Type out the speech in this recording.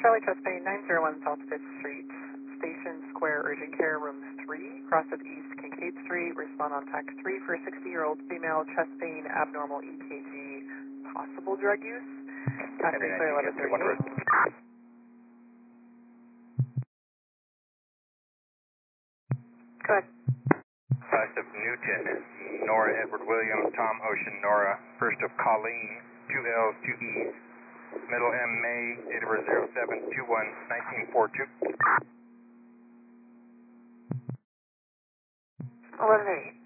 Charlie Chest Bay, 901 South 5th Street, Station Square, Urgent Care, Room 3, cross of East Kincaid Street. Respond on TAC 3 for a 60-year-old female, chest pain, abnormal EKG, possible drug use. TAC 3 for 1138. Go ahead. 1st of Newton, Nora Edward Williams, Tom Ocean, Nora. 1st of Colleen, 2 L's, 2 E's. Middle M May, date of birth 07/21/1942. 1138.